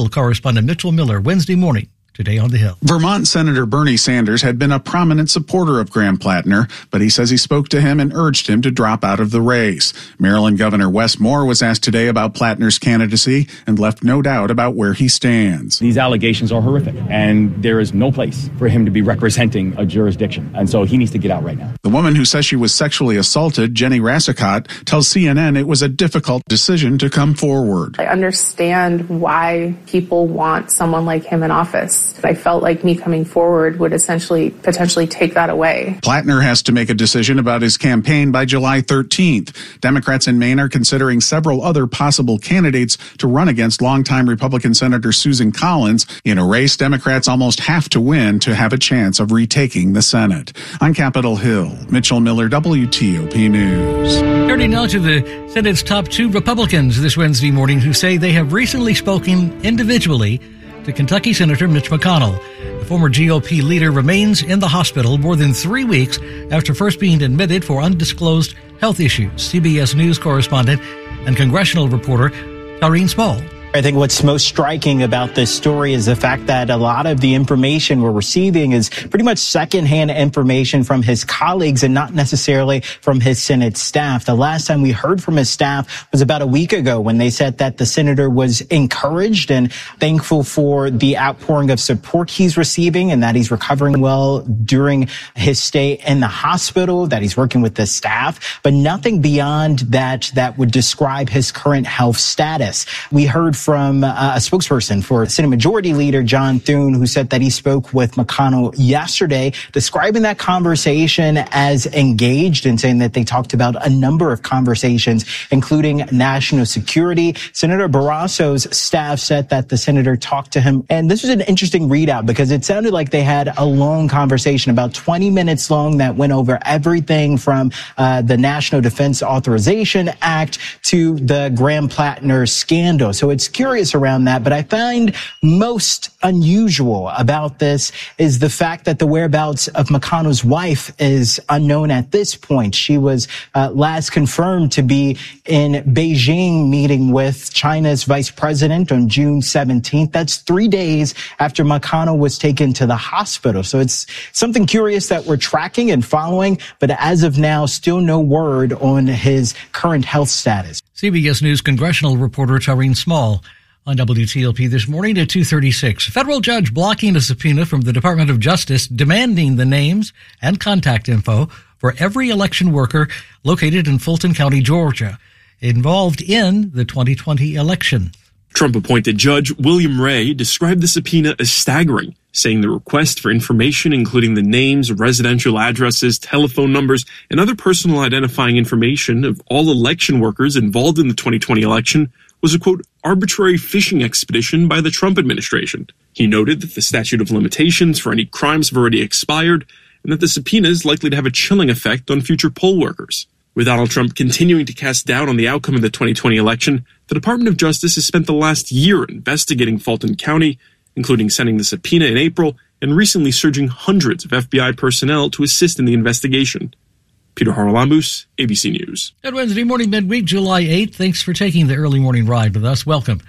Hill correspondent Mitchell Miller Wednesday morning. Today on the Hill. Vermont Senator Bernie Sanders had been a prominent supporter of Graham Plattner, but he says he spoke to him and urged him to drop out of the race. Maryland Governor Wes Moore was asked today about Plattner's candidacy and left no doubt about where he stands. These allegations are horrific, and there is no place for him to be representing a jurisdiction, and so he needs to get out right now. The woman who says she was sexually assaulted, Jenny Rassicott, tells CNN it was a difficult decision to come forward. I understand why people want someone like him in office. I felt like me coming forward would potentially take that away. Plattner has to make a decision about his campaign by July 13th. Democrats in Maine are considering several other possible candidates to run against longtime Republican Senator Susan Collins in a race Democrats almost have to win to have a chance of retaking the Senate. On Capitol Hill, Mitchell Miller, WTOP News. Turning now to the Senate's top two Republicans this Wednesday morning who say they have recently spoken individually to Kentucky Senator Mitch McConnell. The former GOP leader remains in the hospital more than 3 weeks after first being admitted for undisclosed health issues. CBS News correspondent and congressional reporter Tareen Small. I think what's most striking about this story is the fact that a lot of the information we're receiving is pretty much secondhand information from his colleagues and not necessarily from his Senate staff. The last time we heard from his staff was about a week ago when they said that the senator was encouraged and thankful for the outpouring of support he's receiving and that he's recovering well during his stay in the hospital, that he's working with the staff, but nothing beyond that would describe his current health status. We heard from a spokesperson for Senate Majority Leader John Thune, who said that he spoke with McConnell yesterday, describing that conversation as engaged and saying that they talked about a number of conversations, including national security. Senator Barrasso's staff said that the senator talked to him. And this was an interesting readout because it sounded like they had a long conversation, about 20 minutes long, that went over everything from the National Defense Authorization Act to the Graham Plattner scandal. So it's curious around that, but I find most unusual about this is the fact that the whereabouts of McConnell's wife is unknown at this point. She was last confirmed to be in Beijing meeting with China's vice president on June 17th. That's 3 days after McConnell was taken to the hospital. So it's something curious that we're tracking and following, but as of now, still no word on his current health status. CBS News congressional reporter Tareen Small on WTOP this morning at 2:36. A federal judge blocking a subpoena from the Department of Justice demanding the names and contact info for every election worker located in Fulton County, Georgia, involved in the 2020 election. Trump-appointed Judge William Ray described the subpoena as staggering, saying the request for information, including the names, residential addresses, telephone numbers, and other personal identifying information of all election workers involved in the 2020 election, was a, quote, arbitrary fishing expedition by the Trump administration. He noted that the statute of limitations for any crimes have already expired, and that the subpoena is likely to have a chilling effect on future poll workers. With Donald Trump continuing to cast doubt on the outcome of the 2020 election, the Department of Justice has spent the last year investigating Fulton County, including sending the subpoena in April and recently surging hundreds of FBI personnel to assist in the investigation. Peter Haralambous, ABC News. Good Wednesday morning, midweek, July 8th. Thanks for taking the early morning ride with us. Welcome.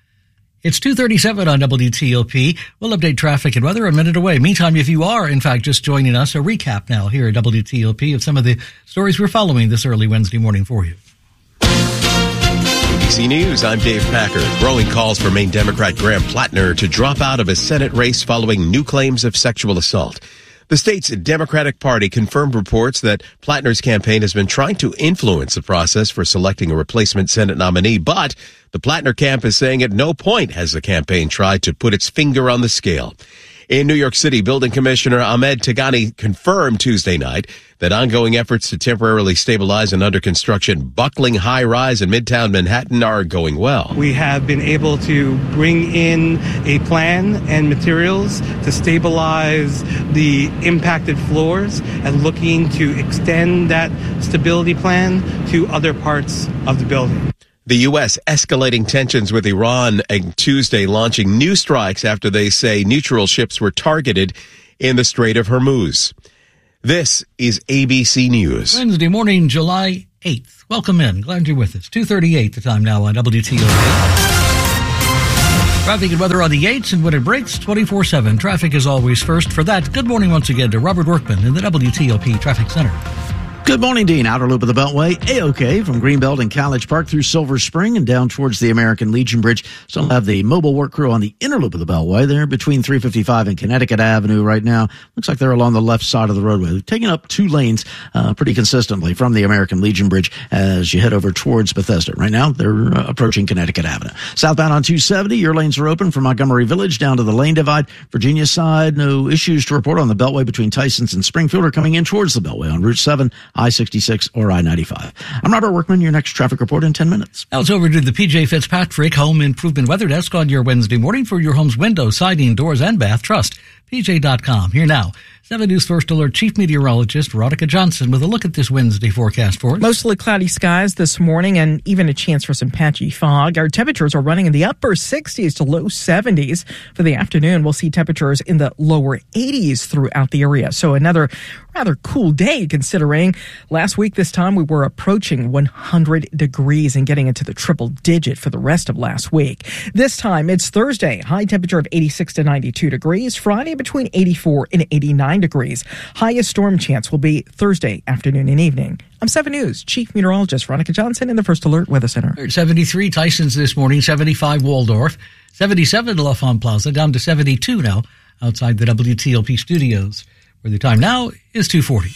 It's 2:37 on WTOP. We'll update traffic and weather a minute away. Meantime, if you are, in fact, just joining us, a recap now here at WTOP of some of the stories we're following this early Wednesday morning for you. ABC News, I'm Dave Packer. Growing calls for Maine Democrat Graham Plattner to drop out of a Senate race following new claims of sexual assault. The state's Democratic Party confirmed reports that Plattner's campaign has been trying to influence the process for selecting a replacement Senate nominee, but the Plattner camp is saying at no point has the campaign tried to put its finger on the scale. In New York City, Building Commissioner Ahmed Tagani confirmed Tuesday night that ongoing efforts to temporarily stabilize an under-construction buckling high-rise in Midtown Manhattan are going well. We have been able to bring in a plan and materials to stabilize the impacted floors and looking to extend that stability plan to other parts of the building. The U.S. escalating tensions with Iran and Tuesday launching new strikes after they say neutral ships were targeted in the Strait of Hormuz. This is ABC News. Wednesday morning, July 8th. Welcome in. Glad you're with us. 2:38 the time now on WTOP. Traffic and weather on the 8s, and when it breaks, 24/7. Traffic is always first. For that, good morning once again to Robert Workman in the WTOP Traffic Center. Good morning, Dean. Outer loop of the Beltway, A-OK from Greenbelt and College Park through Silver Spring and down towards the American Legion Bridge. Still have the mobile work crew on the inner loop of the Beltway. They're between 355 and Connecticut Avenue right now. Looks like they're along the left side of the roadway. They're taking up 2 lanes pretty consistently from the American Legion Bridge as you head over towards Bethesda. Right now, they're approaching Connecticut Avenue. Southbound on 270, your lanes are open from Montgomery Village down to the lane divide. Virginia side, no issues to report on the Beltway between Tysons and Springfield, or coming in towards the Beltway on Route 7, I-66, or I-95. I'm Robert Workman, your next traffic report in 10 minutes. Now it's over to the PJ Fitzpatrick Home Improvement Weather Desk on your Wednesday morning for your home's windows, siding, doors, and bath. Trust PJ.com. Here now, 7 News First Alert Chief Meteorologist Veronica Johnson with a look at this Wednesday forecast for us. Mostly cloudy skies this morning and even a chance for some patchy fog. Our temperatures are running in the upper 60s to low 70s. For the afternoon, we'll see temperatures in the lower 80s throughout the area. So another rather cool day considering last week this time we were approaching 100 degrees and getting into the triple digit for the rest of last week. This time it's Thursday, high temperature of 86 to 92 degrees. Friday between 84 and 89 degrees. Highest storm chance will be Thursday afternoon and evening. I'm 7 News Chief Meteorologist Veronica Johnson in the First Alert Weather Center. 73 Tysons this morning, 75 Waldorf, 77 L'Enfant Plaza, down to 72 now outside the WTOP studios, where the time now is 2:40.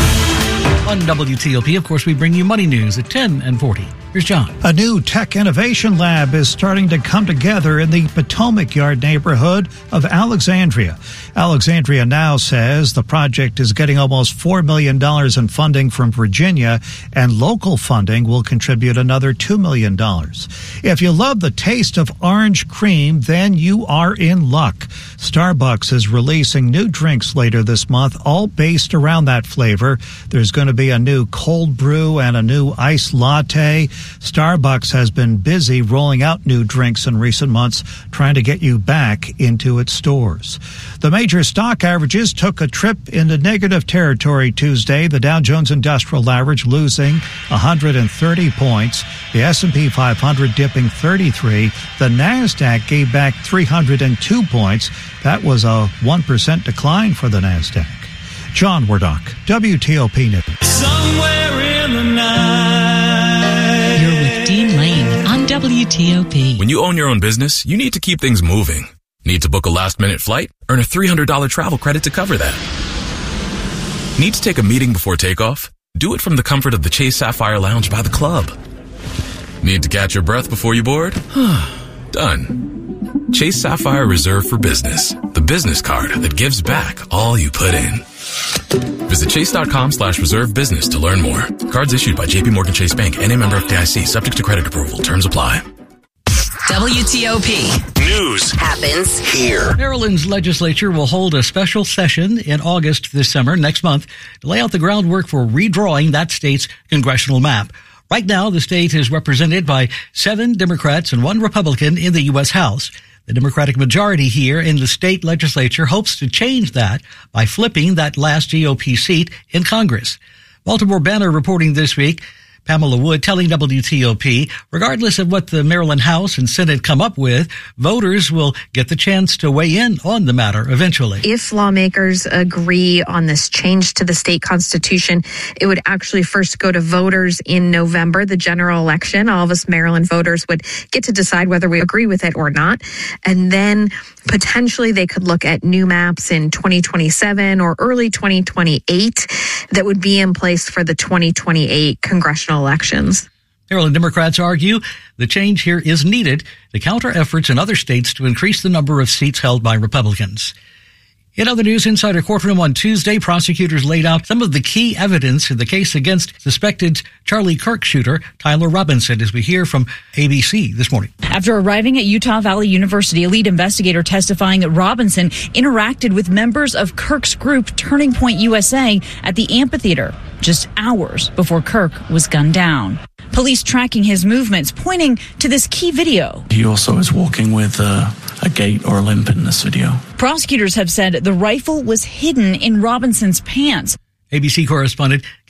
On WTOP, of course, we bring you money news at 10 and 40. Here's John. A new tech innovation lab is starting to come together in the Potomac Yard neighborhood of Alexandria. Alexandria Now says the project is getting almost $4 million in funding from Virginia, and local funding will contribute another $2 million. If you love the taste of orange cream, then you are in luck. Starbucks is releasing new drinks later this month, all based around that flavor. There's going to be a new cold brew and a new iced latte. Starbucks has been busy rolling out new drinks in recent months, trying to get you back into its stores. The major stock averages took a trip into negative territory Tuesday. The Dow Jones Industrial Average losing 130 points. The S&P 500 dipping 33. The NASDAQ gave back 302 points. That was a 1% decline for the NASDAQ. John Wardock, WTOP News. Somewhere in the night. You're with Dean Lane on WTOP. When you own your own business, you need to keep things moving. Need to book a last-minute flight? Earn a $300 travel credit to cover that. Need to take a meeting before takeoff? Do it from the comfort of the Chase Sapphire Lounge by the club. Need to catch your breath before you board? Done. Chase Sapphire Reserve for Business, the business card that gives back all you put in. Visit chase.com/reserve business to learn more. Cards issued by JPMorgan Chase Bank, N.A. member FDIC, subject to credit approval. Terms apply. WTOP. News happens here. Maryland's legislature will hold a special session in August this summer, next month, to lay out the groundwork for redrawing that state's congressional map. Right now, the state is represented by 7 Democrats and 1 Republican in the U.S. House. The Democratic majority here in the state legislature hopes to change that by flipping that last GOP seat in Congress. Baltimore Banner reporting this week, Pamela Wood telling WTOP, regardless of what the Maryland House and Senate come up with, voters will get the chance to weigh in on the matter eventually. If lawmakers agree on this change to the state constitution, it would actually first go to voters in November, the general election. All of us Maryland voters would get to decide whether we agree with it or not. And then potentially they could look at new maps in 2027 or early 2028 that would be in place for the 2028 congressional elections. Maryland Democrats argue the change here is needed to counter efforts in other states to increase the number of seats held by Republicans. In other news, inside a courtroom on Tuesday, prosecutors laid out some of the key evidence in the case against suspected Charlie Kirk shooter Tyler Robinson, as we hear from ABC this morning. After arriving at Utah Valley University, a lead investigator testifying that Robinson interacted with members of Kirk's group Turning Point USA at the amphitheater just hours before Kirk was gunned down. Police tracking his movements, pointing to this key video. He also is walking with a gait or a limp in this video. Prosecutors have said the rifle was hidden in Robinson's pants. ABC correspondent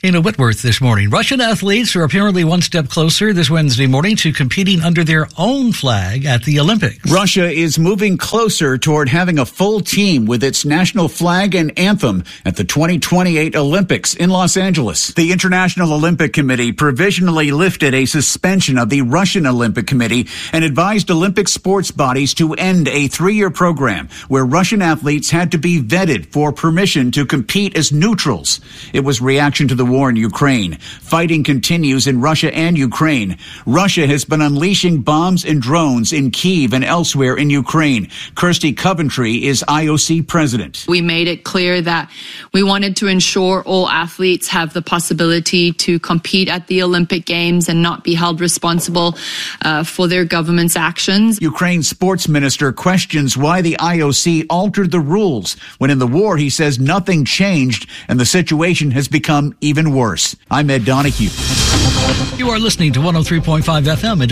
Tina Whitworth this morning. Russian athletes are apparently one step closer this Wednesday morning to competing under their own flag at the Olympics. Russia is moving closer toward having a full team with its national flag and anthem at the 2028 Olympics in Los Angeles. The International Olympic Committee provisionally lifted a suspension of the Russian Olympic Committee and advised Olympic sports bodies to end a 3-year program where Russian athletes had to be vetted for permission to compete as neutrals. It was reaction to the war in Ukraine. Fighting continues in Russia and Ukraine. Russia has been unleashing bombs and drones in Kyiv and elsewhere in Ukraine. Kirsty Coventry is IOC president. We made it clear that we wanted to ensure all athletes have the possibility to compete at the Olympic Games and not be held responsible for their government's actions. Ukraine's sports minister questions why the IOC altered the rules when in the war he says nothing changed and the situation has become even worse. I'm Ed Donahue. You are listening to 103.5 FM at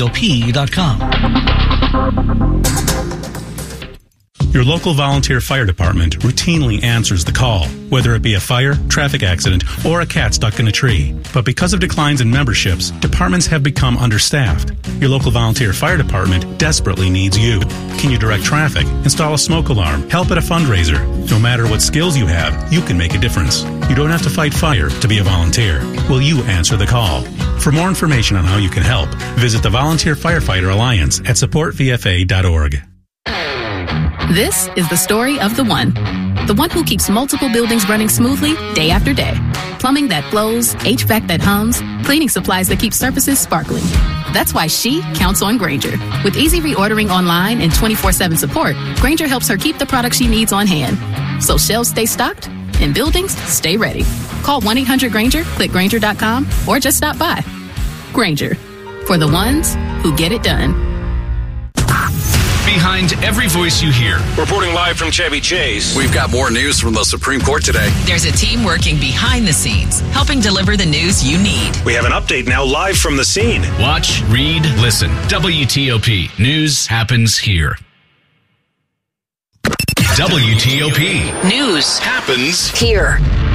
WTOP.com. Your local volunteer fire department routinely answers the call, whether it be a fire, traffic accident, or a cat stuck in a tree. But because of declines in memberships, departments have become understaffed. Your local volunteer fire department desperately needs you. Can you direct traffic, install a smoke alarm, help at a fundraiser? No matter what skills you have, you can make a difference. You don't have to fight fire to be a volunteer. Will you answer the call? For more information on how you can help, visit the Volunteer Firefighter Alliance at supportvfa.org. This is the story of the one who keeps multiple buildings running smoothly day after day. Plumbing that flows, HVAC that hums, cleaning supplies that keep surfaces sparkling. That's why she counts on Grainger. With easy reordering online and 24/7 support, Grainger helps her keep the products she needs on hand. So shelves stay stocked and buildings stay ready. Call 1-800-GRAINGER, click Grainger.com, or just stop by. Grainger, for the ones who get it done. Behind every voice you hear. Reporting live from Chevy Chase. We've got more news from the Supreme Court today. There's a team working behind the scenes, helping deliver the news you need. We have an update now live from the scene. Watch, read, listen. WTOP. News happens here. WTOP. News happens here.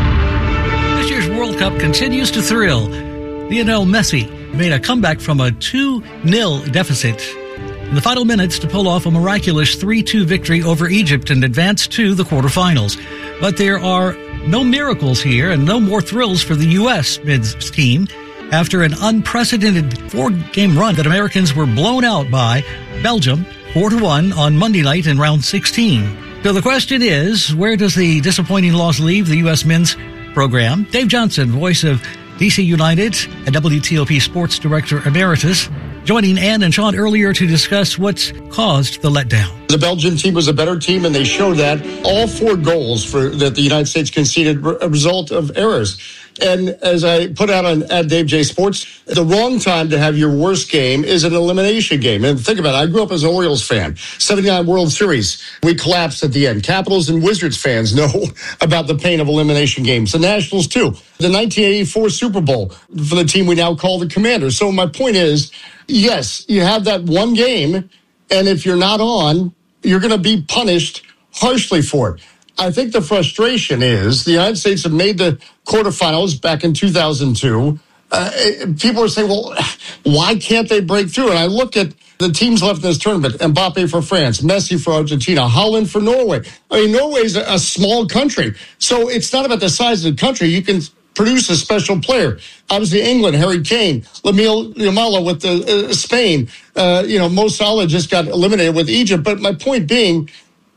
This year's World Cup continues to thrill. Lionel Messi made a comeback from a 2-0 deficit in the final minutes to pull off a miraculous 3-2 victory over Egypt and advance to the quarterfinals. But there are no miracles here and no more thrills for the U.S. men's team after an unprecedented 4-game run that Americans were blown out by Belgium 4-1 on Monday night in round 16. So the question is, where does the disappointing loss leave the U.S. men's program? Dave Johnson, voice of DC United and WTOP Sports Director Emeritus, joining Ann and Sean earlier to discuss what's caused the letdown. The Belgian team was a better team, and they showed that. All 4 goals that the United States conceded were a result of errors. And as I put out at Dave J Sports, the wrong time to have your worst game is an elimination game. And think about it. I grew up as an Orioles fan. 79 World Series. We collapsed at the end. Capitals and Wizards fans know about the pain of elimination games. The Nationals, too. The 1984 Super Bowl for the team we now call the Commanders. So my point is, yes, you have that one game, and if you're not on, you're going to be punished harshly for it. I think the frustration is the United States have made the quarterfinals back in 2002. People are saying, well, why can't they break through? And I look at the teams left in this tournament: Mbappe for France, Messi for Argentina, Holland for Norway. I mean, Norway's a small country, so it's not about the size of the country. You can produce a special player. Obviously, England, Harry Kane, Lamine Yamal with Spain. Mo Salah just got eliminated with Egypt. But my point being,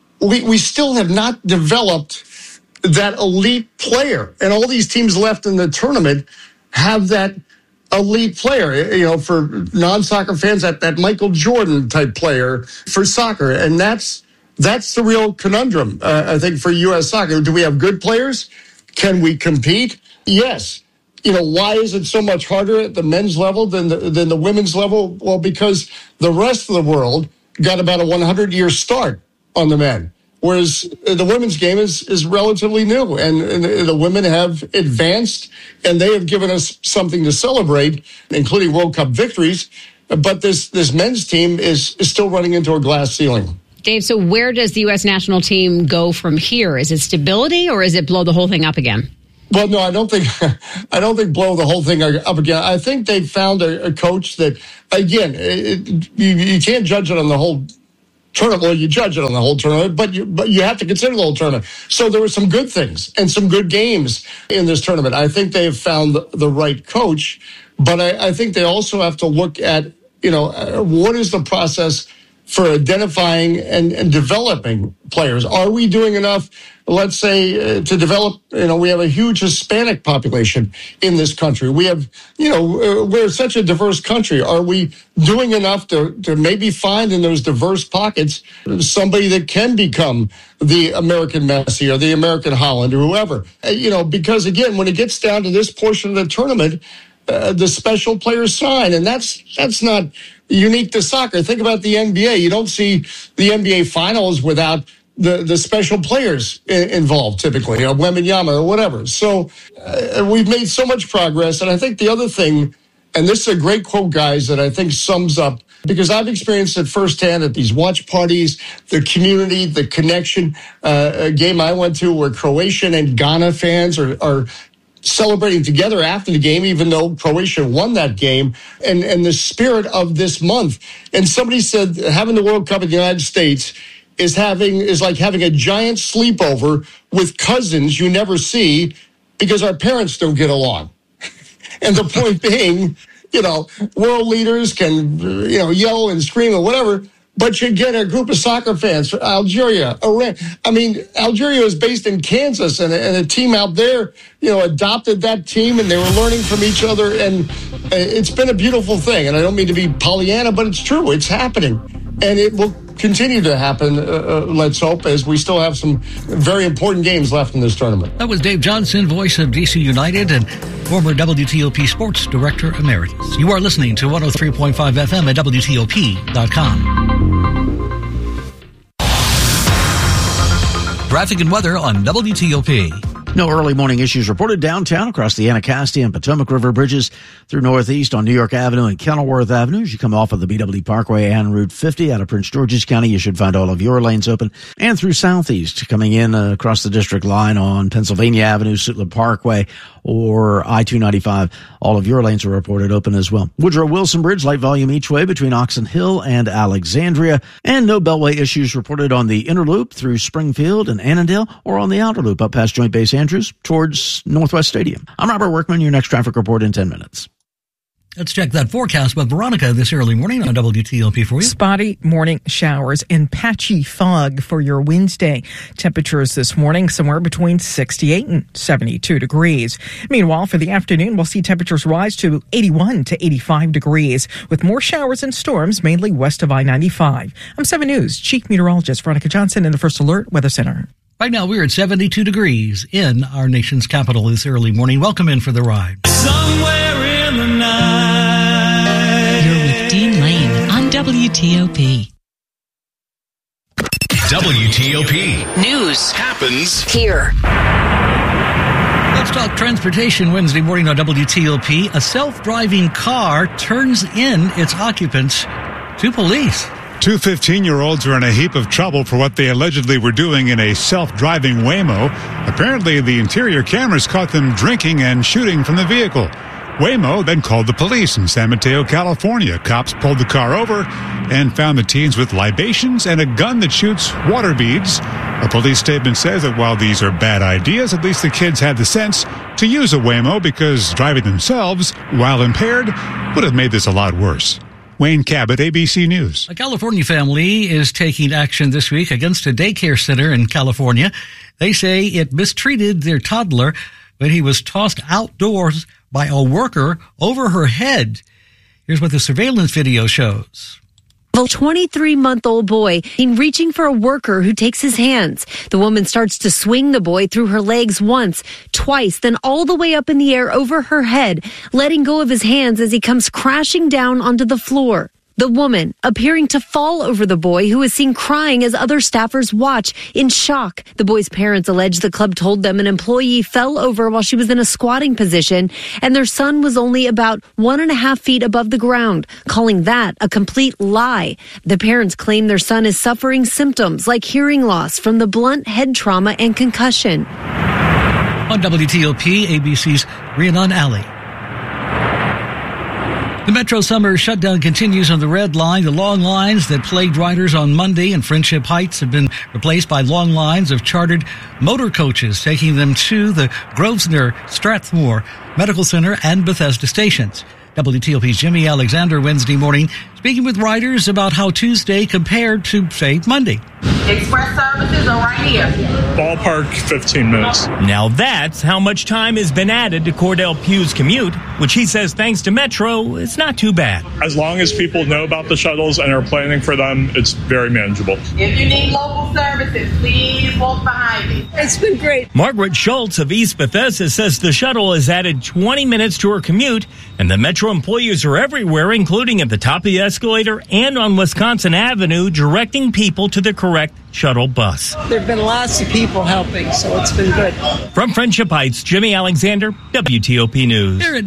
we still have not developed that elite player. And all these teams left in the tournament have that elite player, for non-soccer fans, that Michael Jordan type player for soccer. And that's the real conundrum, I think, for U.S. soccer. Do we have good players? Can we compete? Yes. Why is it so much harder at the men's level than the women's level? Well, because the rest of the world got about a 100-year start on the men, whereas the women's game is relatively new, and the women have advanced, and they have given us something to celebrate, including World Cup victories. But this men's team is still running into a glass ceiling. Dave, so where does the U.S. national team go from here? Is it stability, or is it blow the whole thing up again? Well, no, I don't think blow the whole thing up again. I think they found a coach that, again, you can't judge it on the whole tournament. Well, you judge it on the whole tournament, but you have to consider the whole tournament. So there were some good things and some good games in this tournament. I think they have found the right coach, but I think they also have to look at, what is the process for identifying and developing players? Are we doing enough, let's say, to develop, we have a huge Hispanic population in this country. We have, we're such a diverse country. Are we doing enough to maybe find in those diverse pockets somebody that can become the American Messi or the American Haaland or whoever? Because again, when it gets down to this portion of the tournament, the special players sign, and that's not unique to soccer. Think about the NBA. You don't see the NBA finals without the special players involved, typically, Wembanyama or whatever. So we've made so much progress. And I think the other thing, and this is a great quote, guys, that I think sums up, because I've experienced it firsthand at these watch parties, the community, the connection. A game I went to where Croatian and Ghana fans are celebrating together after the game, even though Croatia won that game, and the spirit of this month. And somebody said having the World Cup in the United States is like having a giant sleepover with cousins you never see because our parents don't get along. And the point being, world leaders can, yell and scream or whatever, but you get a group of soccer fans from Algeria, Iran. I mean, Algeria is based in Kansas, and a team out there, adopted that team, and they were learning from each other, and it's been a beautiful thing. And I don't mean to be Pollyanna, but it's true. It's happening, and it will continue to happen, let's hope, as we still have some very important games left in this tournament. That was Dave Johnson, voice of DC United and former WTOP Sports Director Emeritus. You are listening to 103.5 FM at WTOP.com. Traffic and weather on WTOP. No early morning issues reported downtown across the Anacostia and Potomac River bridges through Northeast on New York Avenue and Kenilworth Avenue. As you come off of the BW Parkway and Route 50 out of Prince George's County, you should find all of your lanes open. And through Southeast, coming in across the district line on Pennsylvania Avenue, Suitland Parkway, or I-295, all of your lanes are reported open as well. Woodrow Wilson Bridge, light volume each way between Oxon Hill and Alexandria. And no beltway issues reported on the inner loop through Springfield and Annandale, or on the outer loop up past Joint Base Andrews towards Northwest Stadium. I'm Robert Workman, your next traffic report in 10 minutes. Let's check that forecast with Veronica this early morning on WTOP for you. Spotty morning showers and patchy fog for your Wednesday. Temperatures this morning somewhere between 68 and 72 degrees. Meanwhile, for the afternoon, we'll see temperatures rise to 81 to 85 degrees with more showers and storms mainly west of I-95. I'm 7 News Chief Meteorologist Veronica Johnson in the First Alert Weather Center. Right now, we're at 72 degrees in our nation's capital this early morning. Welcome in for the ride. Somewhere in the night. You're with Dean Lane on WTOP. WTOP. News happens here. Let's talk transportation Wednesday morning on WTOP. A self-driving car turns in its occupants to police. Two 15-year-olds are in a heap of trouble for what they allegedly were doing in a self-driving Waymo. Apparently, the interior cameras caught them drinking and shooting from the vehicle. Waymo then called the police in San Mateo, California. Cops pulled the car over and found the teens with libations and a gun that shoots water beads. A police statement says that while these are bad ideas, at least the kids had the sense to use a Waymo because driving themselves while impaired would have made this a lot worse. Wayne Cabot, ABC News. A California family is taking action this week against a daycare center in California. They say it mistreated their toddler when he was tossed outdoors by a worker over her head. Here's what the surveillance video shows. A 23-month-old boy reaching for a worker who takes his hands. The woman starts to swing the boy through her legs once, twice, then all the way up in the air over her head, letting go of his hands as he comes crashing down onto the floor. The woman appearing to fall over the boy, who is seen crying as other staffers watch in shock. The boy's parents allege the club told them an employee fell over while she was in a squatting position and their son was only about 1.5 feet above the ground, calling that a complete lie. The parents claim their son is suffering symptoms like hearing loss from the blunt head trauma and concussion. On WTOP, ABC's Rhiannon Alley. The Metro summer shutdown continues on the Red Line. The long lines that plagued riders on Monday in Friendship Heights have been replaced by long lines of chartered motor coaches taking them to the Grosvenor, Strathmore Medical Center and Bethesda stations. WTOP's Jimmy Alexander Wednesday morning speaking with riders about how Tuesday compared to, say, Monday. Express services are right here. Ballpark 15 minutes. Now that's how much time has been added to Cordell Pugh's commute, which he says thanks to Metro, it's not too bad. As long as people know about the shuttles and are planning for them, it's very manageable. If you need local services, please walk behind me. It's been great. Margaret Schultz of East Bethesda says the shuttle has added 20 minutes to her commute, and the Metro employees are everywhere, including at the top of the escalator and on Wisconsin Avenue, directing people to the correct shuttle bus. There have been lots of people helping, so it's been good. From Friendship Heights, Jimmy Alexander, WTOP News. Here at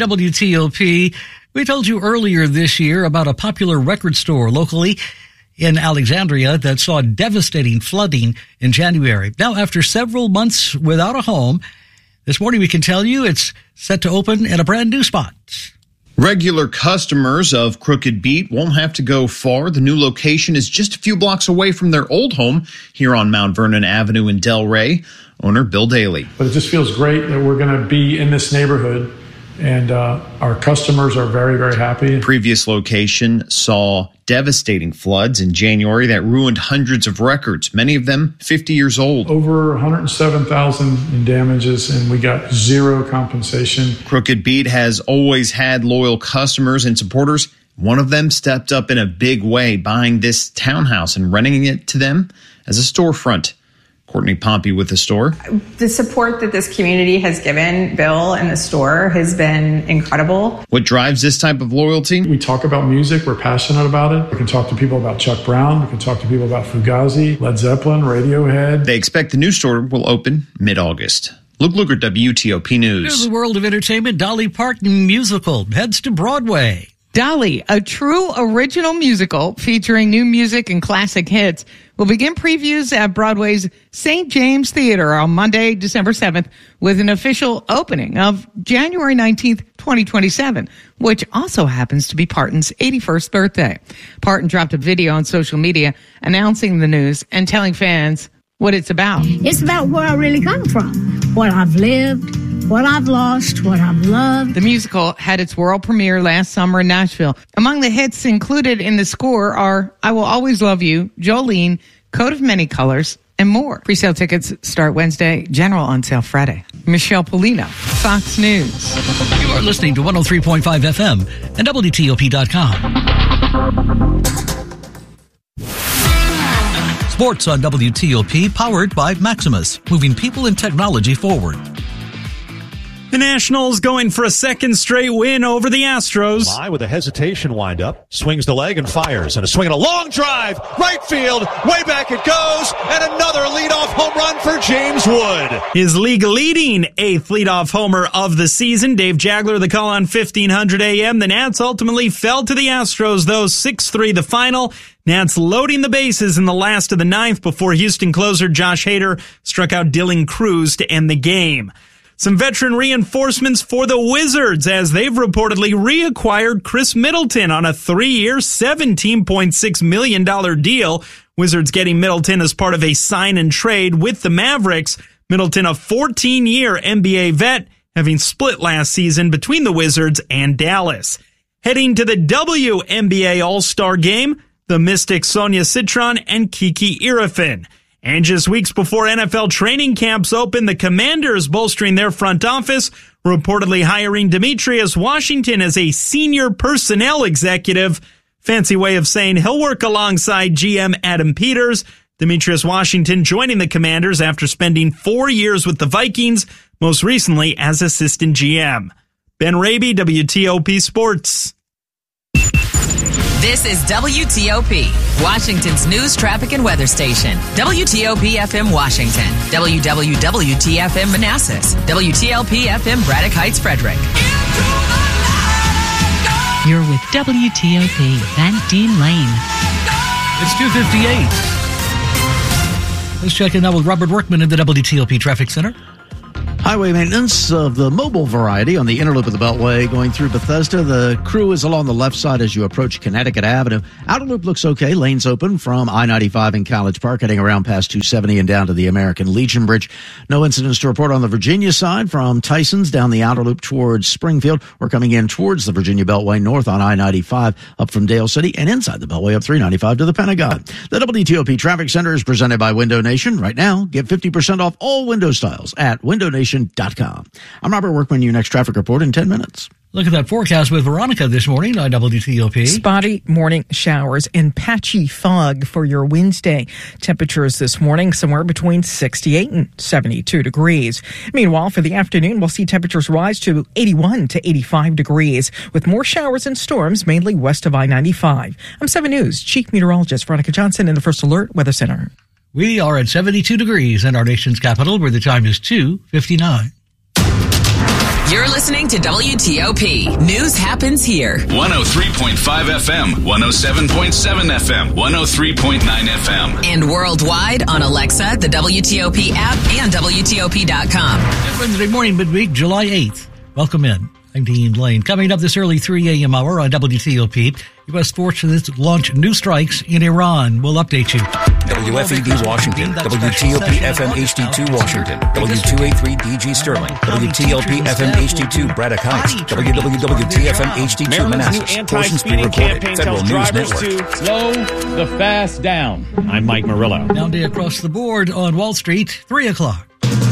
WTOP, we told you earlier this year about a popular record store locally in Alexandria that saw devastating flooding in January. Now, after several months without a home, this morning we can tell you it's set to open in a brand new spot. Regular customers of Crooked Beat won't have to go far. The new location is just a few blocks away from their old home here on Mount Vernon Avenue in Delray. Owner Bill Daly. But it just feels great that we're going to be in this neighborhood, and our customers are very, very happy. Previous location saw devastating floods in January that ruined hundreds of records, many of them 50 years old. Over 107,000 in damages, and we got zero compensation. Crooked Beat has always had loyal customers and supporters. One of them stepped up in a big way, buying this townhouse and renting it to them as a storefront. Courtney Pompey with the store. The support that this community has given Bill and the store has been incredible. What drives this type of loyalty? We talk about music. We're passionate about it. We can talk to people about Chuck Brown. We can talk to people about Fugazi, Led Zeppelin, Radiohead. They expect the new store will open mid-August. Luke Luger, WTOP News. In the world of entertainment, Dolly Parton musical heads to Broadway. Dolly, a true original musical featuring new music and classic hits, will begin previews at Broadway's St. James Theater on Monday, December 7th, with an official opening of January 19th, 2027, which also happens to be Parton's 81st birthday. Parton dropped a video on social media announcing the news and telling fans what it's about. It's about where I really come from, what I've lived, what I've lost, what I've loved. The musical had its world premiere last summer in Nashville. Among the hits included in the score are I Will Always Love You, Jolene, Coat of Many Colors, and more. Presale tickets start Wednesday, general on sale Friday. Michelle Polino, Fox News. You are listening to 103.5 FM and WTOP.com. Sports on WTOP, powered by Maximus, moving people and technology forward. The Nationals going for a second straight win over the Astros. Fly with a hesitation windup, swings the leg and fires, and a swing and a long drive, right field, way back it goes, and another leadoff home run for James Wood. His league-leading 8th leadoff homer of the season. Dave Jagler, the call on 1500 AM. The Nats ultimately fell to the Astros, though 6-3 the final. Nats loading the bases in the last of the 9th before Houston closer Josh Hader struck out Dylan Cruz to end the game. Some veteran reinforcements for the Wizards as they've reportedly reacquired Chris Middleton on a 3-year, $17.6 million deal. Wizards getting Middleton as part of a sign and trade with the Mavericks. Middleton, a 14-year NBA vet, having split last season between the Wizards and Dallas. Heading to the WNBA All-Star Game, the Mystics Sonia Citron and Kiki Irifin. And just weeks before NFL training camps open, the Commanders bolstering their front office, reportedly hiring Demetrius Washington as a senior personnel executive. Fancy way of saying he'll work alongside GM Adam Peters. Demetrius Washington joining the Commanders after spending 4 years with the Vikings, most recently as assistant GM. Ben Raby, WTOP Sports. This is WTOP, Washington's news, traffic, and weather station. WTOP FM Washington, WWWT-FM Manassas, WTLP FM Braddock Heights, Frederick. You're with WTOP, Van Dean Lane. It's 2:58. Let's check in now with Robert Workman in the WTOP Traffic Center. Highway maintenance of the mobile variety on the inner loop of the Beltway going through Bethesda. The crew is along the left side as you approach Connecticut Avenue. Outer loop looks okay. Lanes open from I-95 in College Park, heading around past 270 and down to the American Legion Bridge. No incidents to report on the Virginia side from Tyson's down the outer loop towards Springfield. We're coming in towards the Virginia Beltway north on I-95 up from Dale City and inside the Beltway up 395 to the Pentagon. The WTOP Traffic Center is presented by Window Nation. Right now, get 50% off all window styles at windownation.com. I'm Robert Workman, your next traffic report in 10 minutes. Look at that forecast with Veronica this morning on WTOP. Spotty morning showers and patchy fog for your Wednesday. Temperatures this morning somewhere between 68 and 72 degrees. Meanwhile, for the afternoon, we'll see temperatures rise to 81 to 85 degrees with more showers and storms mainly west of I-95. I'm 7 News Chief Meteorologist Veronica Johnson in the First Alert Weather Center. We are at 72 degrees in our nation's capital, where the time is 2:59. You're listening to WTOP. News happens here. 103.5 FM, 107.7 FM, 103.9 FM. And worldwide on Alexa, the WTOP app, and WTOP.com. Good Wednesday morning, midweek, July 8th. Welcome in. I'm Dean Lane. Coming up this early 3 a.m. hour on WTOP, U.S. forces launch new strikes in Iran. We'll update you. WFED Washington, WTOP FM HD2 Washington, W283 DG Sterling, WTLP FM HD2 Braddock Heights, WWWT-FM HD2 Manassas. Portions be reported. Federal News Network. Slow the fast down. I'm Mike Murillo. Now day across the board on Wall Street, 3 o'clock.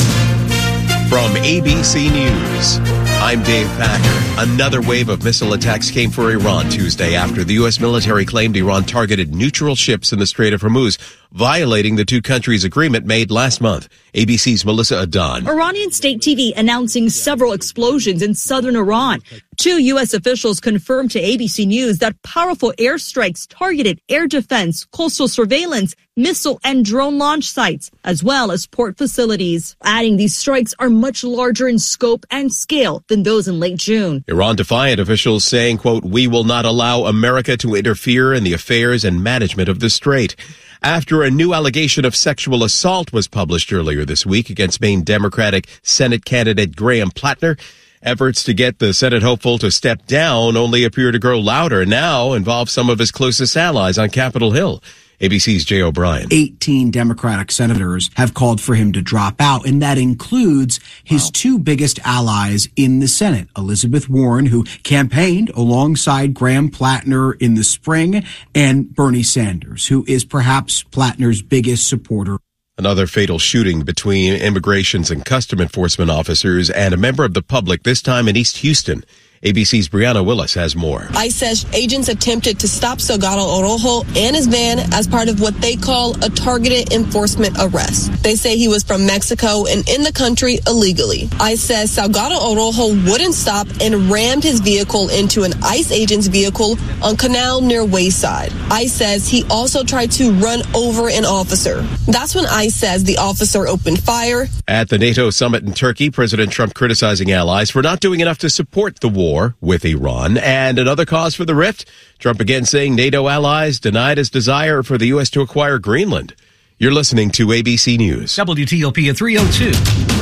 From ABC News, I'm Dave Packer. Another wave of missile attacks came for Iran Tuesday after the U.S. military claimed Iran targeted neutral ships in the Strait of Hormuz, violating the two countries' agreement made last month. ABC's Melissa Adan. Iranian state TV announcing several explosions in southern Iran. 2 U.S. officials confirmed to ABC News that powerful airstrikes targeted air defense, coastal surveillance, missile and drone launch sites, as well as port facilities. Adding these strikes are much larger in scope and scale than those in late June. Iran-defiant officials saying, quote, "We will not allow America to interfere in the affairs and management of the strait." After a new allegation of sexual assault was published earlier this week against Maine Democratic Senate candidate Graham Plattner, efforts to get the Senate hopeful to step down only appear to grow louder, now involve some of his closest allies on Capitol Hill. ABC's Jay O'Brien. 18 Democratic senators have called for him to drop out, and that includes his two biggest allies in the Senate, Elizabeth Warren, who campaigned alongside Graham Plattner in the spring, and Bernie Sanders, who is perhaps Plattner's biggest supporter. Another fatal shooting between Immigrations and Custom Enforcement officers and a member of the public, this time in East Houston. ABC's Brianna Willis has more. ICE says agents attempted to stop Salgado Orojo and his van as part of what they call a targeted enforcement arrest. They say he was from Mexico and in the country illegally. ICE says Salgado Orojo wouldn't stop and rammed his vehicle into an ICE agent's vehicle on Canal near Wayside. ICE says he also tried to run over an officer. That's when ICE says the officer opened fire. At the NATO summit in Turkey, President Trump criticizing allies for not doing enough to support the war with Iran. And another cause for the rift, Trump again saying NATO allies denied his desire for the U.S. to acquire Greenland. You're listening to ABC News. WTOP at 3:02.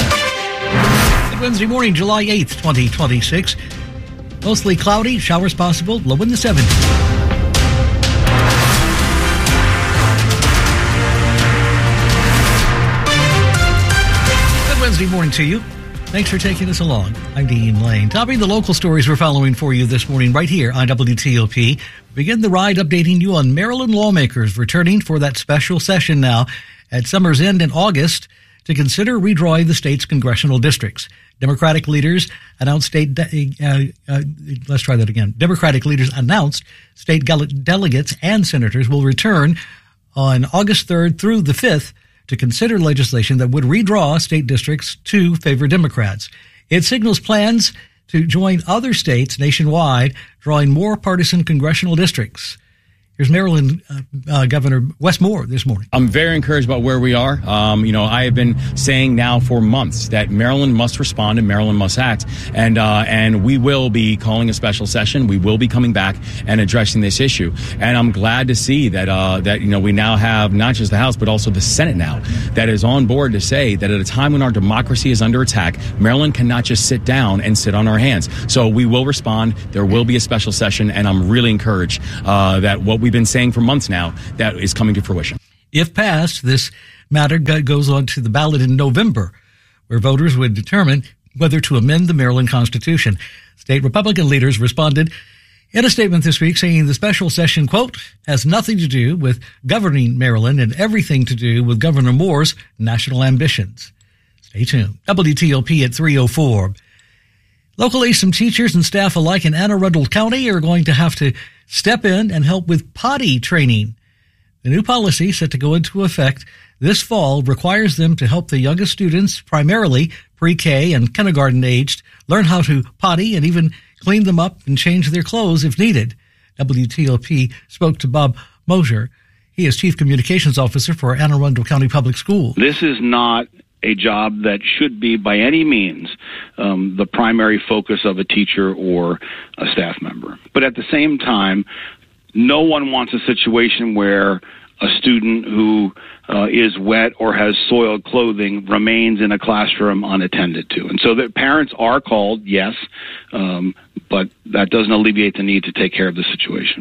Wednesday morning, July 8th, 2026. Mostly cloudy, showers possible, low in the 70s. Good Wednesday morning to you. Thanks for taking us along. I'm Dean Lane. Topping the local stories we're following for you this morning right here on WTOP. Begin the ride updating you on Maryland lawmakers returning for that special session now at summer's end in August to consider redrawing the state's congressional districts. Democratic leaders announced Democratic leaders announced state delegates and senators will return on August 3rd through the 5th to consider legislation that would redraw state districts to favor Democrats. It signals plans to join other states nationwide, drawing more partisan congressional districts. Here's Maryland Governor Wes Moore this morning. I'm very encouraged about where we are. I have been saying now for months that Maryland must respond and Maryland must act. And we will be calling a special session. We will be coming back and addressing this issue. And I'm glad to see that we now have not just the House, but also the Senate now that is on board to say that at a time when our democracy is under attack, Maryland cannot just sit down and sit on our hands. So we will respond. There will be a special session. And I'm really encouraged that what we've been saying for months now, that is coming to fruition. If passed, this matter goes on to the ballot in November, where voters would determine whether to amend the Maryland Constitution. State Republican leaders responded in a statement this week saying the special session, quote, has nothing to do with governing Maryland and everything to do with Governor Moore's national ambitions. Stay tuned. WTOP at 3:04. Locally, some teachers and staff alike in Anne Arundel County are going to have to step in and help with potty training. The new policy set to go into effect this fall requires them to help the youngest students, primarily pre-K and kindergarten aged, learn how to potty and even clean them up and change their clothes if needed. WTOP spoke to Bob Mosier. He is Chief Communications Officer for Anne Arundel County Public Schools. This is not a job that should be by any means the primary focus of a teacher or a staff member. But at the same time, no one wants a situation where a student who is wet or has soiled clothing remains in a classroom unattended to. And so the parents are called, yes, but that doesn't alleviate the need to take care of the situation.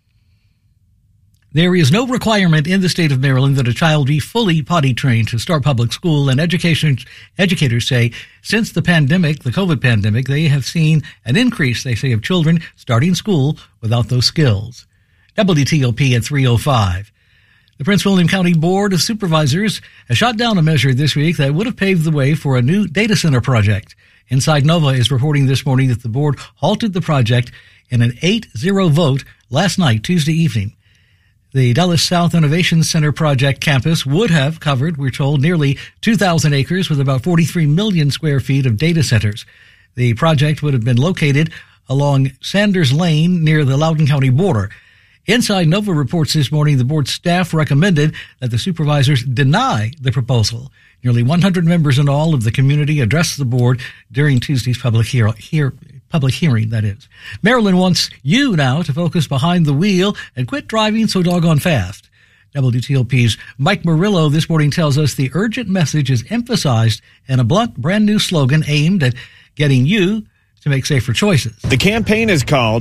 There is no requirement in the state of Maryland that a child be fully potty trained to start public school, and educators say since the pandemic, the COVID pandemic, they have seen an increase, they say, of children starting school without those skills. WTOP at 3:05. The Prince William County Board of Supervisors has shot down a measure this week that would have paved the way for a new data center project. Inside Nova is reporting this morning that the board halted the project in an 8-0 vote last night, Tuesday evening. The Dulles South Innovation Center project campus would have covered, we're told, nearly 2,000 acres with about 43 million square feet of data centers. The project would have been located along Sanders Lane near the Loudoun County border. Inside Nova reports this morning the board staff recommended that the supervisors deny the proposal. Nearly 100 members in all of the community addressed the board during Tuesday's public hearing, that is. Maryland wants you now to focus behind the wheel and quit driving so doggone fast. WTOP's Mike Murillo this morning tells us the urgent message is emphasized in a blunt, brand new slogan aimed at getting you to make safer choices. The campaign is called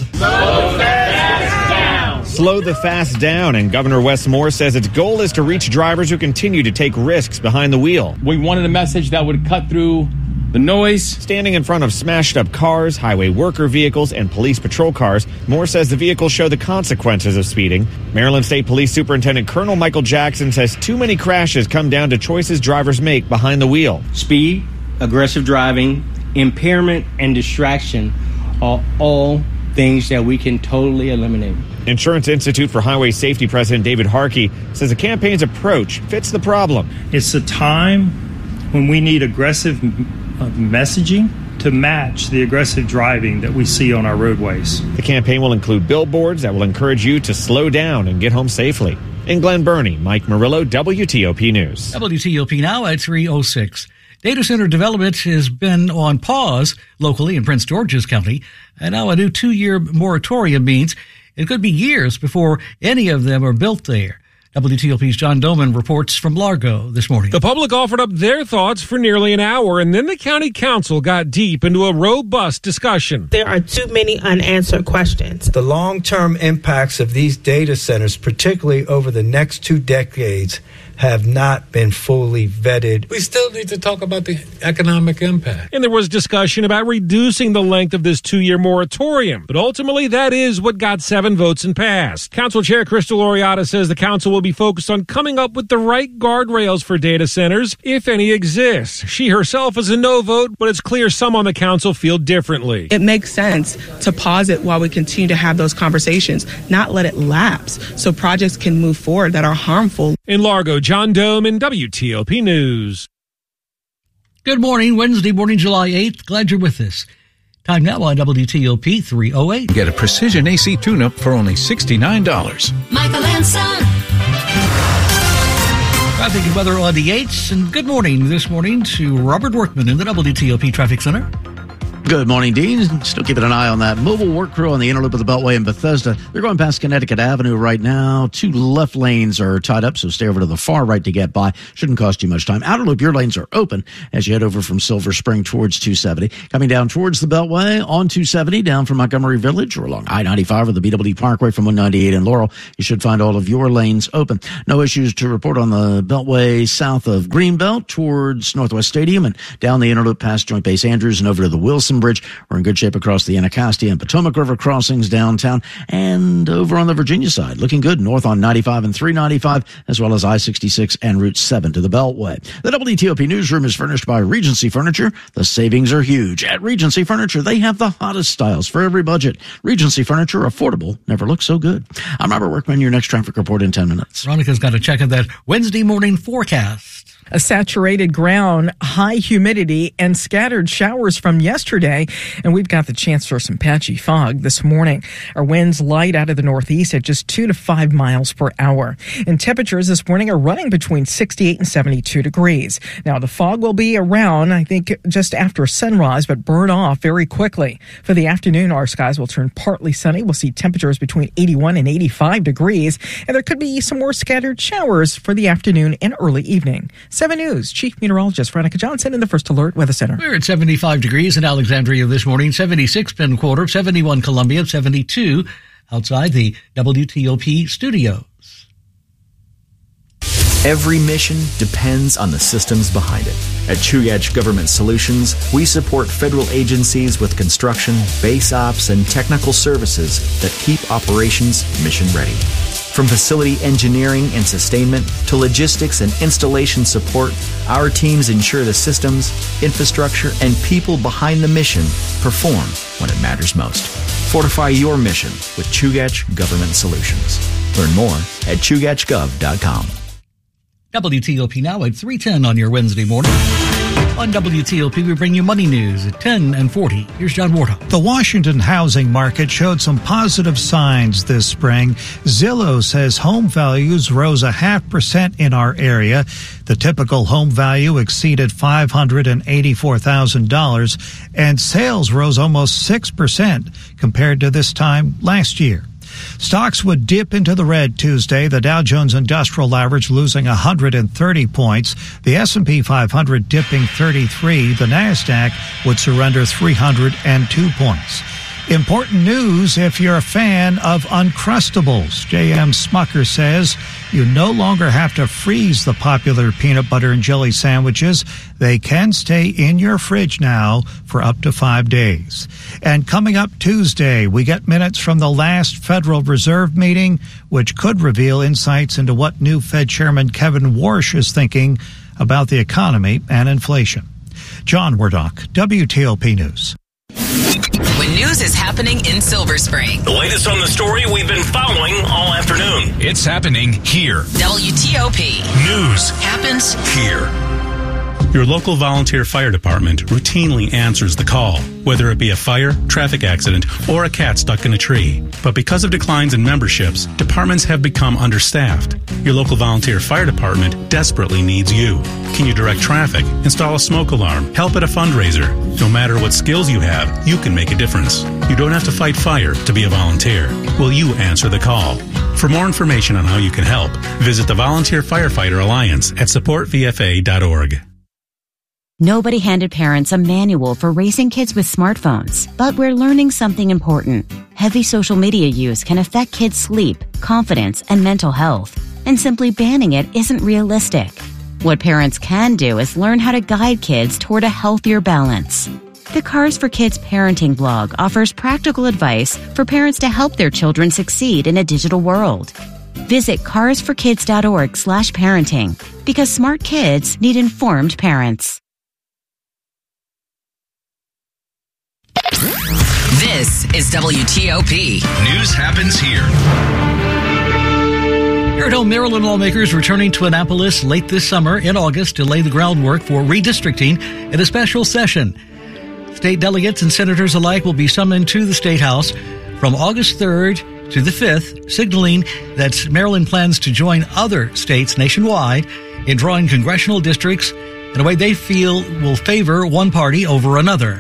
Slow the Fast Down, and Governor Wes Moore says its goal is to reach drivers who continue to take risks behind the wheel. We wanted a message that would cut through the noise. Standing in front of smashed up cars, highway worker vehicles, and police patrol cars, Moore says the vehicles show the consequences of speeding. Maryland State Police Superintendent Colonel Michael Jackson says too many crashes come down to choices drivers make behind the wheel. Speed, aggressive driving, impairment, and distraction are all things that we can totally eliminate. Insurance Institute for Highway Safety President David Harkey says the campaign's approach fits the problem. It's a time when we need aggressive messaging to match the aggressive driving that we see on our roadways. The campaign will include billboards that will encourage you to slow down and get home safely. In Glen Burnie, Mike Murillo, WTOP News. WTOP now at 3:06. Data center development has been on pause locally in Prince George's County, and now a new 2-year moratorium means it could be years before any of them are built there. WTOP's John Doman reports from Largo this morning. The public offered up their thoughts for nearly an hour, and then the county council got deep into a robust discussion. There are too many unanswered questions. The long-term impacts of these data centers, particularly over the next 2 decades, have not been fully vetted. We still need to talk about the economic impact. And there was discussion about reducing the length of this 2-year moratorium. But ultimately, that is what got 7 votes and passed. Council Chair Crystal Laureata says the council will be focused on coming up with the right guardrails for data centers, if any exist. She herself is a no vote, but it's clear some on the council feel differently. It makes sense to pause it while we continue to have those conversations, not let it lapse so projects can move forward that are harmful. In Largo, John Doman, WTOP News. Good morning, Wednesday morning, July 8th. Glad you're with us. Time now on WTOP 3:08. Get a precision AC tune-up for only $69. Michael and Son. Traffic and weather on the 8s, and good morning this morning to Robert Workman in the WTOP Traffic Center. Good morning, Dean. Still keeping an eye on that mobile work crew on the inner loop of the Beltway in Bethesda. They're going past Connecticut Avenue right now. 2 left lanes are tied up, so stay over to the far right to get by. Shouldn't cost you much time. Outer loop, your lanes are open as you head over from Silver Spring towards 270. Coming down towards the Beltway on 270, down from Montgomery Village or along I-95 or the BWD Parkway from 198 in Laurel. You should find all of your lanes open. No issues to report on the Beltway south of Greenbelt towards Northwest Stadium and down the inner loop past Joint Base Andrews and over to the Wilson Bridge. We're in good shape across the Anacostia and Potomac River crossings downtown and over on the Virginia side. Looking good north on 95 and 395 as well as I-66 and Route 7 to the Beltway. The WTOP newsroom is furnished by Regency Furniture. The savings are huge. At Regency Furniture, they have the hottest styles for every budget. Regency Furniture, affordable, never looks so good. I'm Robert Workman, your next traffic report in 10 minutes. Veronica's got to check out that Wednesday morning forecast. A saturated ground, high humidity, and scattered showers from yesterday. And we've got the chance for some patchy fog this morning. Our winds light out of the northeast at just 2 to 5 miles per hour. And temperatures this morning are running between 68 and 72 degrees. Now, the fog will be around, I think, just after sunrise, but burn off very quickly. For the afternoon, our skies will turn partly sunny. We'll see temperatures between 81 and 85 degrees. And there could be some more scattered showers for the afternoon and early evening. 7 News, Chief Meteorologist Veronica Johnson in the First Alert Weather Center. We're at 75 degrees in Alexandria this morning, 76 Penn Quarter, 71 Columbia, 72 outside the WTOP studios. Every mission depends on the systems behind it. At Chugach Government Solutions, we support federal agencies with construction, base ops, and technical services that keep operations mission ready. From facility engineering and sustainment to logistics and installation support, our teams ensure the systems, infrastructure, and people behind the mission perform when it matters most. Fortify your mission with Chugach Government Solutions. Learn more at chugachgov.com. WTOP now at 3:10 on your Wednesday morning. On WTOP, we bring you money news at 10 and 40. Here's John Warta. The Washington housing market showed some positive signs this spring. Zillow says home values rose 0.5% in our area. The typical home value exceeded $584,000, and sales rose almost 6% compared to this time last year. Stocks would dip into the red Tuesday, the Dow Jones Industrial Average losing 130 points, the S&P 500 dipping 33, the NASDAQ would surrender 302 points. Important news if you're a fan of Uncrustables. J.M. Smucker says you no longer have to freeze the popular peanut butter and jelly sandwiches. They can stay in your fridge now for up to 5 days. And coming up Tuesday, we get minutes from the last Federal Reserve meeting, which could reveal insights into what new Fed Chairman Kevin Warsh is thinking about the economy and inflation. John Wardock, WTOP News. When news is happening in Silver Spring. The latest on the story we've been following all afternoon. It's happening here. WTOP. News happens here. Your local volunteer fire department routinely answers the call, whether it be a fire, traffic accident, or a cat stuck in a tree. But because of declines in memberships, departments have become understaffed. Your local volunteer fire department desperately needs you. Can you direct traffic, install a smoke alarm, help at a fundraiser? No matter what skills you have, you can make a difference. You don't have to fight fire to be a volunteer. Will you answer the call? For more information on how you can help, visit the Volunteer Firefighter Alliance at supportvfa.org. Nobody handed parents a manual for raising kids with smartphones, but we're learning something important. Heavy social media use can affect kids' sleep, confidence, and mental health, and simply banning it isn't realistic. What parents can do is learn how to guide kids toward a healthier balance. The Cars for Kids parenting blog offers practical advice for parents to help their children succeed in a digital world. Visit carsforkids.org/parenting, because smart kids need informed parents. This is WTOP. News happens here. Here at home, Maryland lawmakers returning to Annapolis late this summer in August to lay the groundwork for redistricting in a special session. State delegates and senators alike will be summoned to the State House from August 3rd to the 5th, signaling that Maryland plans to join other states nationwide in drawing congressional districts in a way they feel will favor one party over another.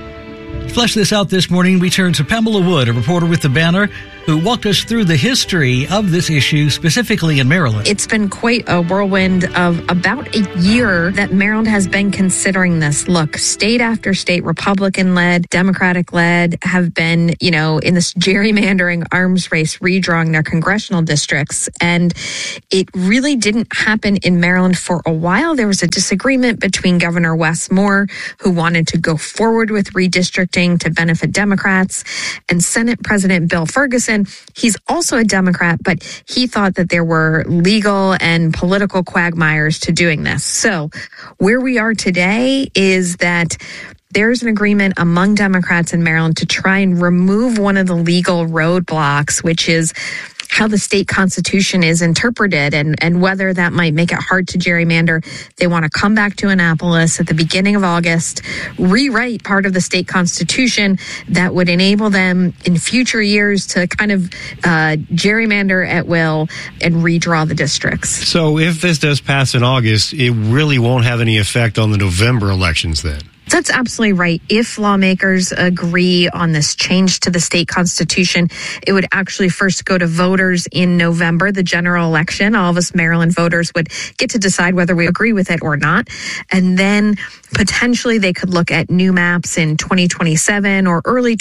To flesh this out this morning, we turn to Pamela Wood, a reporter with The Banner, who walked us through the history of this issue, specifically in Maryland. It's been quite a whirlwind of about a year that Maryland has been considering this. Look, state after state, Republican-led, Democratic-led, have been, in this gerrymandering arms race, redrawing their congressional districts. And it really didn't happen in Maryland for a while. There was a disagreement between Governor Wes Moore, who wanted to go forward with redistricting to benefit Democrats, and Senate President Bill Ferguson. He's also a Democrat, but he thought that there were legal and political quagmires to doing this. So where we are today is that there's an agreement among Democrats in Maryland to try and remove one of the legal roadblocks, which is how the state constitution is interpreted and whether that might make it hard to gerrymander. They want to come back to Annapolis at the beginning of August, rewrite part of the state constitution that would enable them in future years to kind of gerrymander at will and redraw the districts. So if this does pass in August, it really won't have any effect on the November elections then? That's absolutely right. If lawmakers agree on this change to the state constitution, it would actually first go to voters in November, the general election. All of us Maryland voters would get to decide whether we agree with it or not. And then potentially they could look at new maps in 2027 or early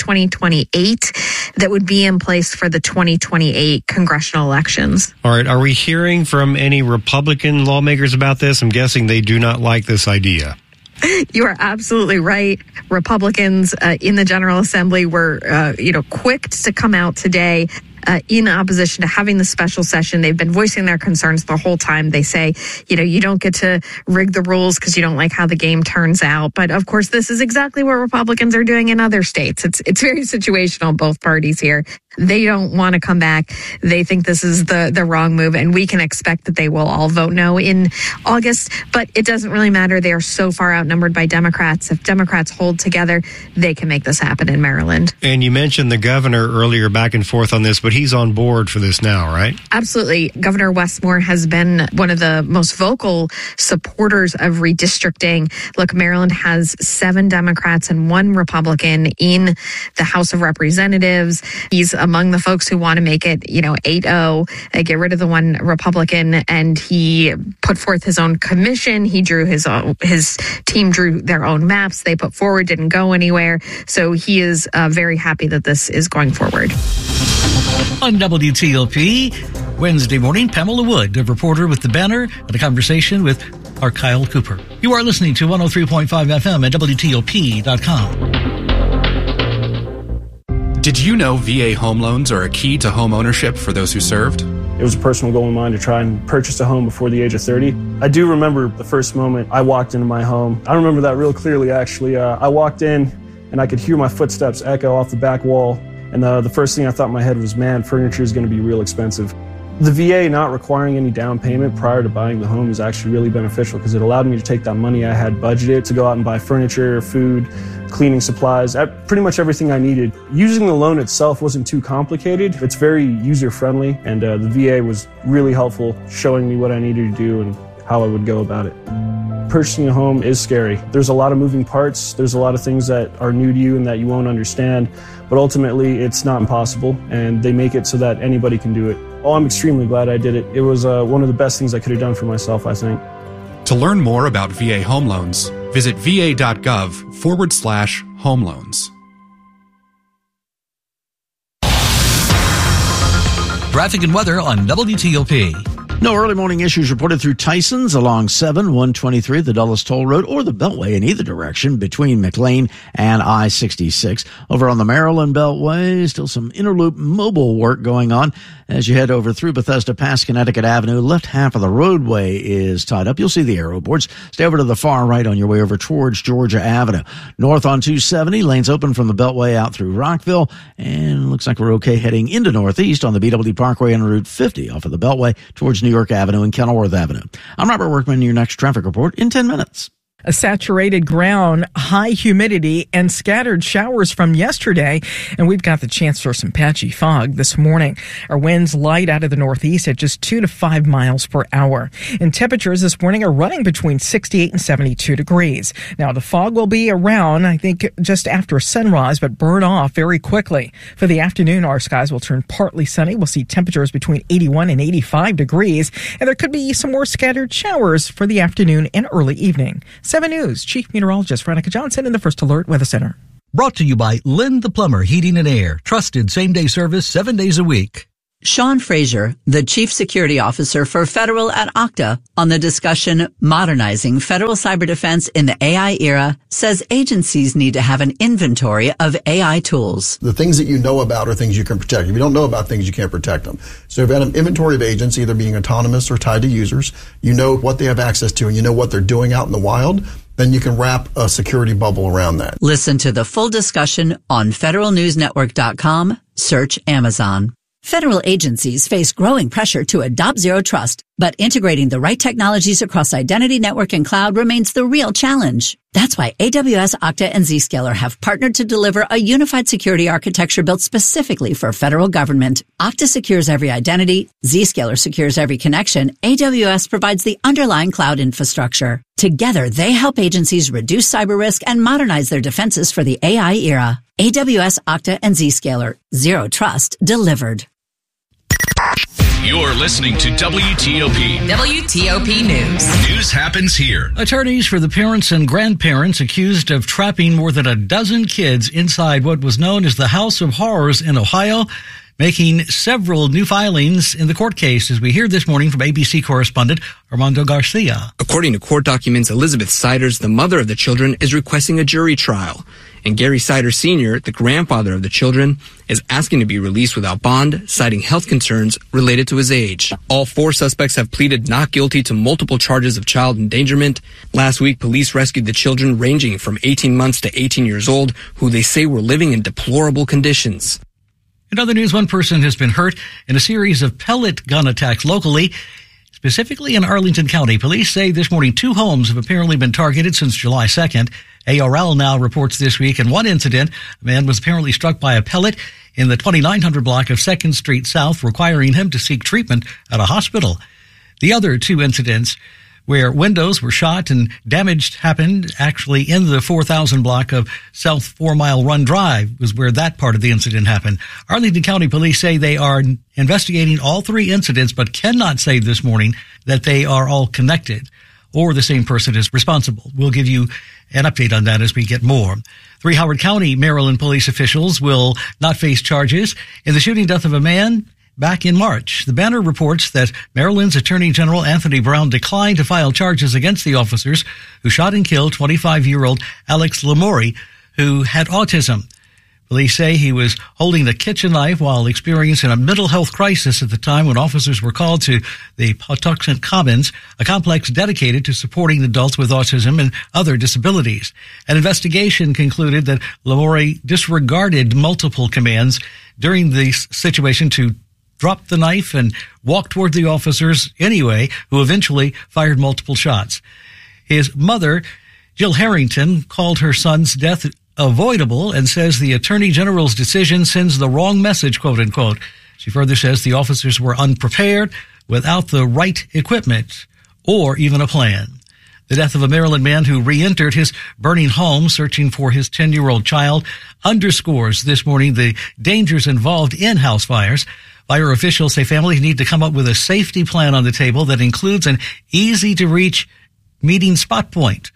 2028 that would be in place for the 2028 congressional elections. All right. Are we hearing from any Republican lawmakers about this? I'm guessing they do not like this idea. You are absolutely right. Republicans in the General Assembly were, quick to come out today in opposition to having the special session. They've been voicing their concerns the whole time. They say, you don't get to rig the rules because you don't like how the game turns out. But of course, this is exactly what Republicans are doing in other states. It's very situational, both parties here. They don't want to come back. They think this is the wrong move, and we can expect that they will all vote no in August. But it doesn't really matter. They are so far outnumbered by Democrats. If Democrats hold together, they can make this happen in Maryland. And you mentioned the governor earlier, back and forth on this, but he's on board for this now, right? Absolutely. Governor Wes Moore has been one of the most vocal supporters of redistricting. Look, Maryland has 7 Democrats and 1 Republican in the House of Representatives. He's among the folks who want to make it, 8-0, get rid of the 1 Republican, and he put forth his own commission. He drew his team drew their own maps. They put forward, didn't go anywhere. So he is very happy that this is going forward. On WTOP, Wednesday morning, Pamela Wood, a reporter with The Banner, had a conversation with our Kyle Cooper. You are listening to 103.5 FM at WTOP.com. Did you know VA home loans are a key to home ownership for those who served? It was a personal goal of mine to try and purchase a home before the age of 30. I do remember the first moment I walked into my home. I remember that real clearly, actually. I walked in and I could hear my footsteps echo off the back wall. And the first thing I thought in my head was, man, furniture is going to be real expensive. The VA not requiring any down payment prior to buying the home is actually really beneficial because it allowed me to take that money I had budgeted to go out and buy furniture, food, cleaning supplies, pretty much everything I needed. Using the loan itself wasn't too complicated. It's very user-friendly, and the VA was really helpful showing me what I needed to do and how I would go about it. Purchasing a home is scary. There's a lot of moving parts. There's a lot of things that are new to you and that you won't understand, but ultimately it's not impossible, and they make it so that anybody can do it. Oh, I'm extremely glad I did it. It was one of the best things I could have done for myself, I think. To learn more about VA home loans, visit va.gov/home loans. Traffic and weather on WTOP. No early morning issues reported through Tyson's along 7-123, the Dulles Toll Road, or the Beltway in either direction between McLean and I-66. Over on the Maryland Beltway, still some interloop mobile work going on. As you head over through Bethesda past Connecticut Avenue, left half of the roadway is tied up. You'll see the arrow boards. Stay over to the far right on your way over towards Georgia Avenue. North on 270, lanes open from the Beltway out through Rockville. And looks like we're okay heading into Northeast on the BW Parkway and Route 50 off of the Beltway towards New York Avenue and Kenilworth Avenue. I'm Robert Workman, your next traffic report in 10 minutes. A saturated ground, high humidity, and scattered showers from yesterday. And we've got the chance for some patchy fog this morning. Our winds light out of the northeast at just 2 to 5 miles per hour. And temperatures this morning are running between 68 and 72 degrees. Now, the fog will be around, I think, just after sunrise, but burn off very quickly. For the afternoon, our skies will turn partly sunny. We'll see temperatures between 81 and 85 degrees. And there could be some more scattered showers for the afternoon and early evening. 7 News Chief Meteorologist Veronica Johnson in the First Alert Weather Center. Brought to you by Lynn the Plumber Heating and Air. Trusted same-day service 7 days a week. Sean Frazier, the Chief Security Officer for Federal at Okta, on the discussion Modernizing Federal Cyber Defense in the AI Era, says agencies need to have an inventory of AI tools. The things that you know about are things you can protect. If you don't know about things, you can't protect them. So if you have an inventory of agents, either being autonomous or tied to users, you know what they have access to and you know what they're doing out in the wild, then you can wrap a security bubble around that. Listen to the full discussion on federalnewsnetwork.com. Search Amazon. Federal agencies face growing pressure to adopt Zero Trust, but integrating the right technologies across identity, network, and cloud remains the real challenge. That's why AWS, Okta, and Zscaler have partnered to deliver a unified security architecture built specifically for federal government. Okta secures every identity, Zscaler secures every connection, AWS provides the underlying cloud infrastructure. Together, they help agencies reduce cyber risk and modernize their defenses for the AI era. AWS, Okta, and Zscaler. Zero Trust delivered. You're listening to WTOP. WTOP News. News happens here. Attorneys for the parents and grandparents accused of trapping more than a dozen kids inside what was known as the House of Horrors in Ohio, making several new filings in the court case, as we hear this morning from ABC correspondent Armando Garcia. According to court documents, Elizabeth Siders, the mother of the children, is requesting a jury trial. And Gary Siders Sr., the grandfather of the children, is asking to be released without bond, citing health concerns related to his age. All 4 suspects have pleaded not guilty to multiple charges of child endangerment. Last week, police rescued the children ranging from 18 months to 18 years old, who they say were living in deplorable conditions. In other news, one person has been hurt in a series of pellet gun attacks locally, specifically in Arlington County. Police say this morning 2 homes have apparently been targeted since July 2nd. ARL now reports this week in one incident, a man was apparently struck by a pellet in the 2900 block of 2nd Street South, requiring him to seek treatment at a hospital. The other 2 incidents where windows were shot and damaged happened actually in the 4000 block of South 4 Mile Run Drive, was where that part of the incident happened. Arlington County Police say they are investigating all 3 incidents, but cannot say this morning that they are all connected or the same person is responsible. We'll give you an update on that as we get more. 3 Howard County, Maryland police officials will not face charges in the shooting death of a man back in March. The Banner reports that Maryland's Attorney General Anthony Brown declined to file charges against the officers who shot and killed 25-year-old Alex Lamori, who had autism. Police say he was holding a kitchen knife while experiencing a mental health crisis at the time when officers were called to the Patuxent Commons, a complex dedicated to supporting adults with autism and other disabilities. An investigation concluded that Lamori disregarded multiple commands during the situation to drop the knife and walk toward the officers anyway, who eventually fired multiple shots. His mother, Jill Harrington, called her son's death avoidable and says the Attorney General's decision sends the wrong message, quote unquote. She further says the officers were unprepared, without the right equipment or even a plan. The death of a Maryland man who re-entered his burning home searching for his 10-year-old child underscores this morning the dangers involved in house fires. Fire officials say families need to come up with a safety plan on the table that includes an easy-to-reach meeting spot point.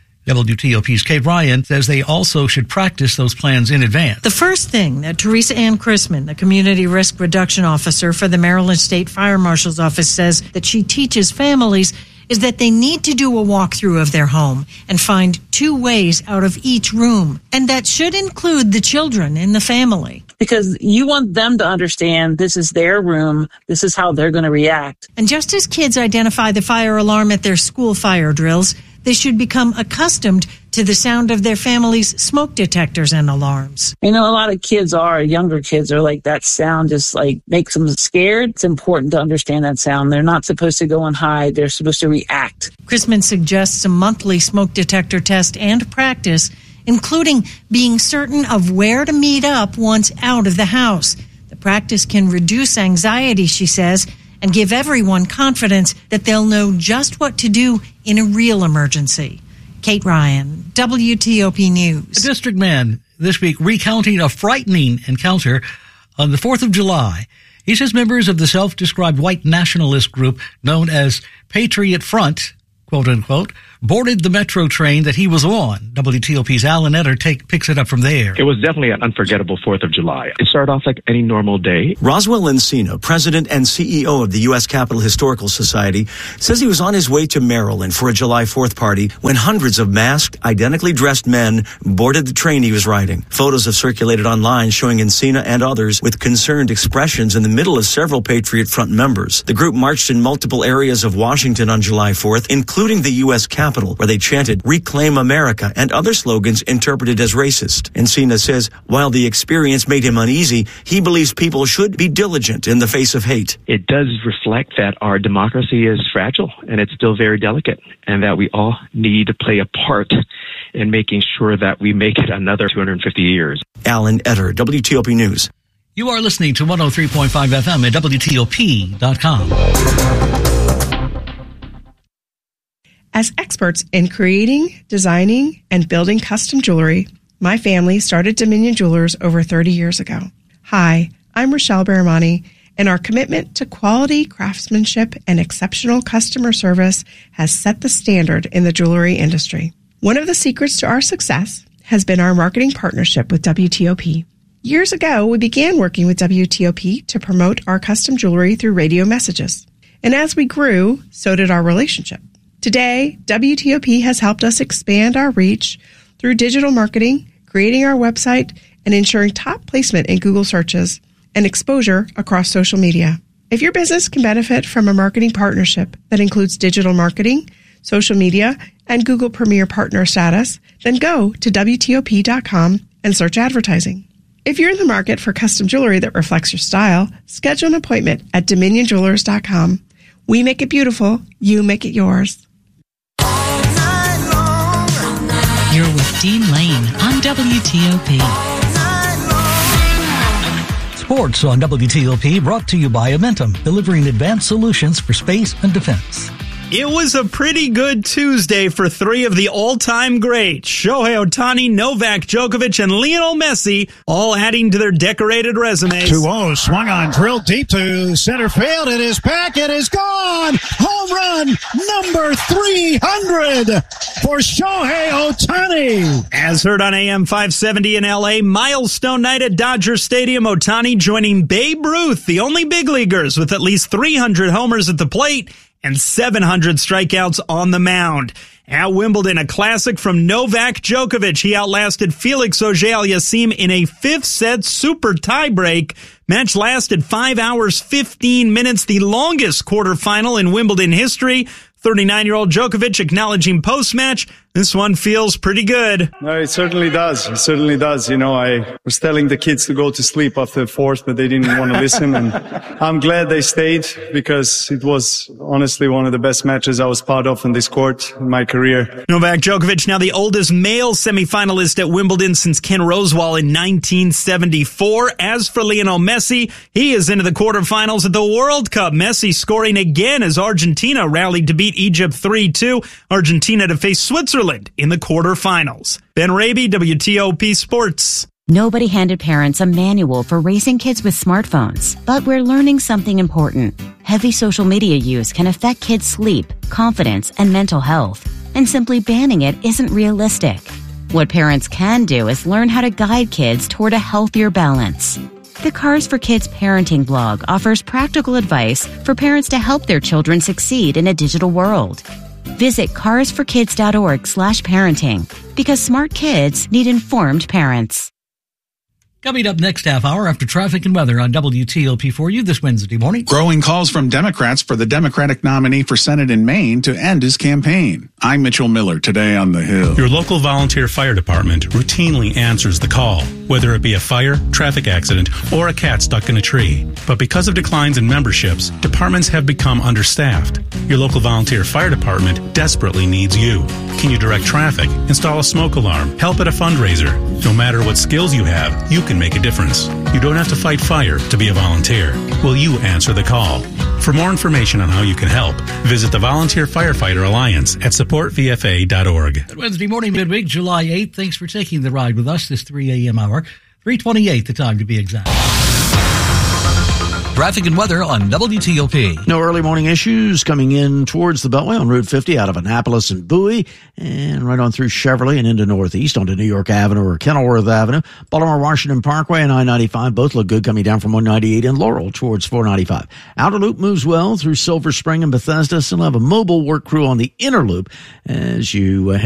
WTOP's Kate Ryan says they also should practice those plans in advance. The first thing that Teresa Ann Chrisman, the Community Risk Reduction Officer for the Maryland State Fire Marshal's Office, says that she teaches families is that they need to do a walkthrough of their home and find 2 ways out of each room. And that should include the children in the family. Because you want them to understand this is their room, this is how they're going to react. And just as kids identify the fire alarm at their school fire drills, they should become accustomed to the sound of their family's smoke detectors and alarms. A lot of younger kids are like, that sound just like makes them scared. It's important to understand that sound. They're not supposed to go and hide. They're supposed to react. Chrisman suggests a monthly smoke detector test and practice, including being certain of where to meet up once out of the house. The practice can reduce anxiety, she says, and give everyone confidence that they'll know just what to do in a real emergency. Kate Ryan, WTOP News. A district man this week recounting a frightening encounter on the 4th of July. He says members of the self-described white nationalist group known as Patriot Front, quote unquote, boarded the metro train that he was on. WTOP's Alan Etter picks it up from there. It was definitely an unforgettable 4th of July. It started off like any normal day. Roswell Encina, president and CEO of the U.S. Capitol Historical Society, says he was on his way to Maryland for a July 4th party when hundreds of masked, identically dressed men boarded the train he was riding. Photos have circulated online showing Encina and others with concerned expressions in the middle of several Patriot Front members. The group marched in multiple areas of Washington on July 4th, including the U.S. Capitol, where they chanted "Reclaim America" and other slogans interpreted as racist. Encina says while the experience made him uneasy, he believes people should be diligent in the face of hate. It does reflect that our democracy is fragile and it's still very delicate, and that we all need to play a part in making sure that we make it another 250 years. Alan Etter, WTOP News. You are listening to 103.5 FM at WTOP.com. As experts in creating, designing, and building custom jewelry, my family started Dominion Jewelers over 30 years ago. Hi, I'm Rochelle Baramani, and our commitment to quality craftsmanship and exceptional customer service has set the standard in the jewelry industry. One of the secrets to our success has been our marketing partnership with WTOP. Years ago, we began working with WTOP to promote our custom jewelry through radio messages. And as we grew, so did our relationship. Today, WTOP has helped us expand our reach through digital marketing, creating our website, and ensuring top placement in Google searches and exposure across social media. If your business can benefit from a marketing partnership that includes digital marketing, social media, and Google Premier Partner status, then go to WTOP.com and search advertising. If you're in the market for custom jewelry that reflects your style, schedule an appointment at DominionJewelers.com. We make it beautiful. You make it yours. You're with Dean Lane on WTOP. Sports on WTOP brought to you by Amentum, delivering advanced solutions for space and defense. It was a pretty good Tuesday for three of the all-time greats, Shohei Ohtani, Novak Djokovic, and Lionel Messi, all adding to their decorated resumes. 2-0, swung on, drilled deep to center field. It is back, it is gone. Home run number 300 for Shohei Ohtani. As heard on AM 570 in L.A., milestone night at Dodger Stadium, Ohtani joining Babe Ruth, the only big leaguers with at least 300 homers at the plate and 700 strikeouts on the mound. At Wimbledon, a classic from Novak Djokovic. He outlasted Felix Auger-Aliassime in a fifth-set super tiebreak. Match lasted 5 hours, 15 minutes, the longest quarterfinal in Wimbledon history. 39-year-old Djokovic acknowledging post-match, this one feels pretty good. No, it certainly does. It certainly does. I was telling the kids to go to sleep after the fourth, but they didn't want to listen. And I'm glad they stayed because it was honestly one of the best matches I was part of on this court in my career. Novak Djokovic, now the oldest male semifinalist at Wimbledon since Ken Rosewall in 1974. As for Lionel Messi, he is into the quarterfinals at the World Cup. Messi scoring again as Argentina rallied to beat Egypt 3-2. Argentina to face Switzerland in the quarterfinals. Ben Raby, WTOP Sports. Nobody handed parents a manual for raising kids with smartphones, but we're learning something important. Heavy social media use can affect kids' sleep, confidence, and mental health, and simply banning it isn't realistic. What parents can do is learn how to guide kids toward a healthier balance. The Cars for Kids parenting blog offers practical advice for parents to help their children succeed in a digital world. Visit carsforkids.org/parenting because smart kids need informed parents. Coming up next half hour after traffic and weather on WTOP for you this Wednesday morning. Growing calls from Democrats for the Democratic nominee for Senate in Maine to end his campaign. I'm Mitchell Miller, today on The Hill. Your local volunteer fire department routinely answers the call, whether it be a fire, traffic accident, or a cat stuck in a tree. But because of declines in memberships, departments have become understaffed. Your local volunteer fire department desperately needs you. Can you direct traffic, install a smoke alarm, help at a fundraiser? No matter what skills you have, you can make a difference. You don't have to fight fire to be a volunteer. Will you answer the call? For more information on how you can help, visit the Volunteer Firefighter Alliance at supportvfa.org. Good Wednesday morning, midweek, July 8th. Thanks for taking the ride with us this 3 a.m. hour. 3:28 the time to be exact. Traffic and weather on WTOP. No early morning issues coming in towards the Beltway on Route 50 out of Annapolis and Bowie, and right on through Cheverly and into Northeast onto New York Avenue or Kenilworth Avenue. Baltimore Washington Parkway and I-95 both look good coming down from 198 and Laurel towards 495. Outer Loop moves well through Silver Spring and Bethesda. Still have a mobile work crew on the Inner Loop as you head